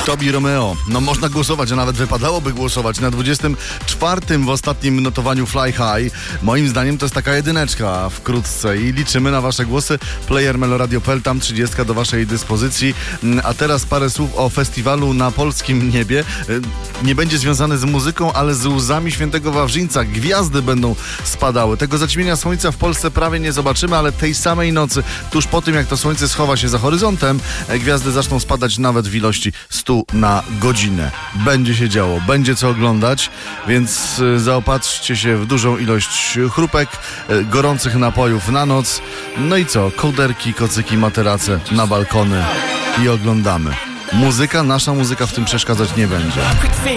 Tobi Romeo. No można głosować, a nawet wypadałoby głosować na 24. w ostatnim notowaniu Fly High. Moim zdaniem to jest taka jedyneczka wkrótce i liczymy na wasze głosy. Player Meloradio.pl, tam 30 do waszej dyspozycji. A teraz parę słów o festiwalu na polskim niebie. Nie będzie związany z muzyką, ale z łzami świętego Wawrzyńca. Gwiazdy będą spadały. Tego zaćmienia słońca w Polsce prawie nie zobaczymy, ale tej samej nocy, tuż po tym jak to słońce schowa się za horyzontem, gwiazdy zaczną spadać nawet w ilości 100 na godzinę. Będzie się działo, będzie co oglądać, więc zaopatrzcie się w dużą ilość chrupek, gorących napojów na noc. No i co? Kołderki, kocyki, materace na balkony i oglądamy. Muzyka, nasza muzyka w tym przeszkadzać nie będzie.